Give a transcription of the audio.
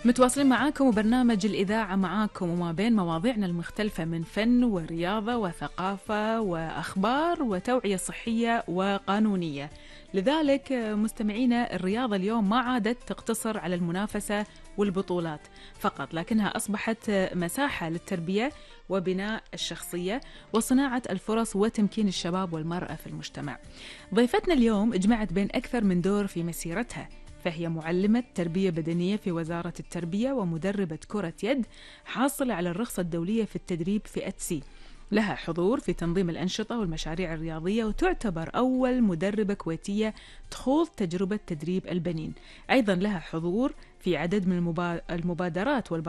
متواصلين معاكم وبرنامج الإذاعة معاكم، وما بين مواضيعنا المختلفة من فن ورياضة وثقافة وأخبار وتوعية صحية وقانونية. لذلك مستمعينا، الرياضة اليوم ما عادت تقتصر على المنافسة والبطولات فقط، لكنها أصبحت مساحة للتربية وبناء الشخصية وصناعة الفرص وتمكين الشباب والمرأة في المجتمع. ضيفتنا اليوم اجمعت بين أكثر من دور في مسيرتها، فهي معلمة تربية بدنية في وزارة التربية ومدربة كرة يد حاصلة على الرخصة الدولية في التدريب فئة سي. لها حضور في تنظيم الأنشطة والمشاريع الرياضية، وتعتبر أول مدربة كويتية تخوض تجربة تدريب البنين. أيضا لها حضور في عدد من المبادرات